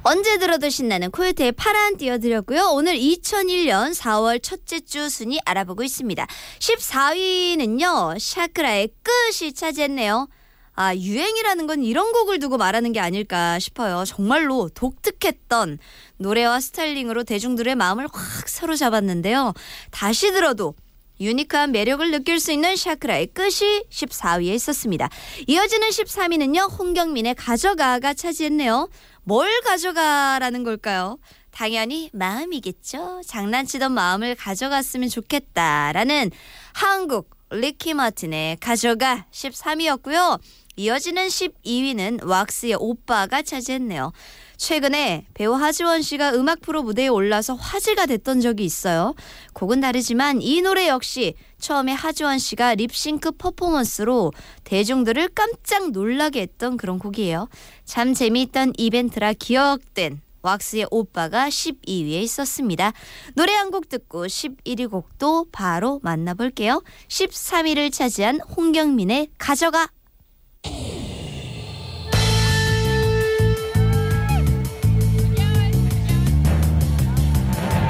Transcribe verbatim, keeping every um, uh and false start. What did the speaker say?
언제 들어도 신나는 코요태의 파란 띄워드렸고요. 오늘 이천일 년 사월 첫째 주 순위 알아보고 있습니다. 십사 위는요. 샤크라의 끝이 차지했네요. 아, 유행이라는 건 이런 곡을 두고 말하는 게 아닐까 싶어요. 정말로 독특했던 노래와 스타일링으로 대중들의 마음을 확 사로잡았는데요. 다시 들어도 유니크한 매력을 느낄 수 있는 샤크라의 끝이 십사 위에 있었습니다. 이어지는 십삼 위는요. 홍경민의 가져가가 차지했네요. 뭘 가져가라는 걸까요? 당연히 마음이겠죠. 장난치던 마음을 가져갔으면 좋겠다라는 한국 리키 마틴의 가져가 십삼 위였고요. 이어지는 십이 위는 왁스의 오빠가 차지했네요. 최근에 배우 하지원 씨가 음악 프로 무대에 올라서 화제가 됐던 적이 있어요. 곡은 다르지만 이 노래 역시 처음에 하지원 씨가 립싱크 퍼포먼스로 대중들을 깜짝 놀라게 했던 그런 곡이에요. 참 재미있던 이벤트라 기억된 왁스의 오빠가 십이 위에 있었습니다. 노래 한 곡 듣고 십일 위 곡도 바로 만나볼게요. 십삼 위를 차지한 홍경민의 가져가.